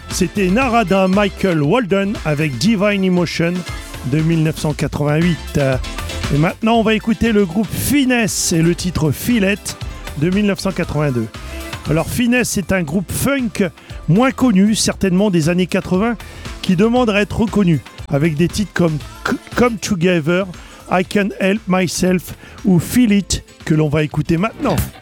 C'était Narada Michael Walden avec Divine Emotion de 1988. Et maintenant, on va écouter le groupe Finesse et le titre Fillet de 1982. Alors Finesse est un groupe funk moins connu, certainement des années 80, qui demande à être reconnu, avec des titres comme Come Together, I Can Help Myself ou Feel It, que l'on va écouter maintenant.